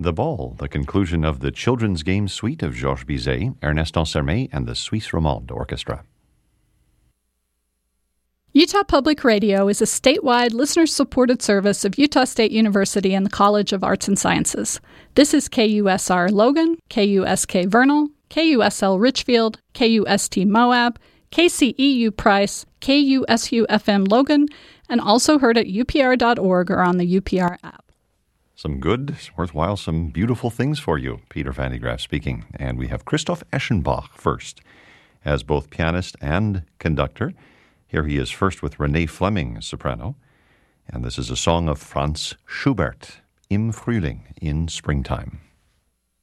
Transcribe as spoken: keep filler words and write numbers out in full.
The Ball, the conclusion of the Children's Game Suite of Georges Bizet, Ernest Ansermet, and the Suisse Romande Orchestra. Utah Public Radio is a statewide, listener-supported service of Utah State University and the College of Arts and Sciences. This is K U S R Logan, K U S K Vernal, K U S L Richfield, K U S T Moab, K C E U Price, K U S U F M Logan, and also heard at U P R dot org or on the U P R app. Some good, worthwhile, some beautiful things for you. Peter Van de Graaff speaking. And we have Christoph Eschenbach first, as both pianist and conductor. Here he is first with Renee Fleming, soprano. And this is a song of Franz Schubert, Im Frühling, in springtime.